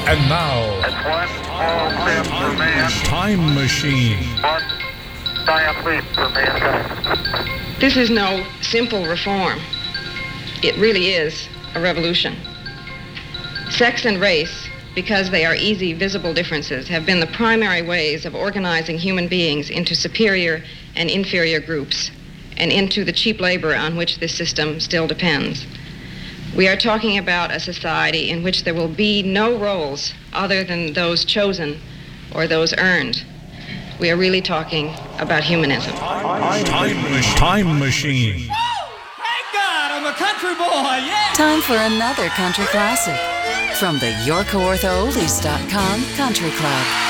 And now, It's one small step for man, Time Machine. one giant leap for mankind. This is no simple reform. It really is a revolution. Sex and race, because they are easy, visible differences, have been the primary ways of organizing human beings into superior and inferior groups, and into the cheap labor on which this system still depends. We are talking about a society in which there will be no roles other than those chosen or those earned. We are really talking about humanism. Time Machine. Thank God, I'm a country boy, yeah! Time for another country classic from the YorkOrthoOldies.com Country Club.